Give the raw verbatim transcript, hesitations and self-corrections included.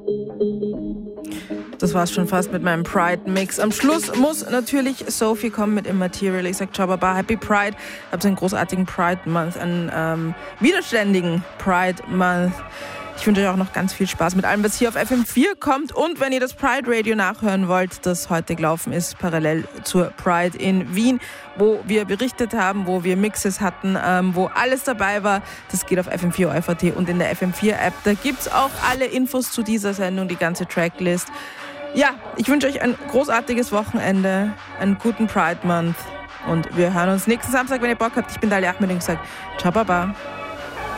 Das war's schon fast mit meinem Pride-Mix. Am Schluss muss natürlich Sophie kommen mit Immaterial. Ich sag ciao, baba, Happy Pride. Habt einen großartigen Pride-Month, einen ähm, widerständigen Pride-Month. Ich wünsche euch auch noch ganz viel Spaß mit allem, was hier auf F M vier kommt. Und wenn ihr das Pride Radio nachhören wollt, das heute gelaufen ist, parallel zur Pride in Wien, wo wir berichtet haben, wo wir Mixes hatten, ähm, wo alles dabei war, das geht auf F M vier O F A T und in der F M vier App. Da gibt's auch alle Infos zu dieser Sendung, die ganze Tracklist. Ja, ich wünsche euch ein großartiges Wochenende, einen guten Pride Month und wir hören uns nächsten Samstag, wenn ihr Bock habt. Ich bin Dalia Ahmed und sage ciao, baba.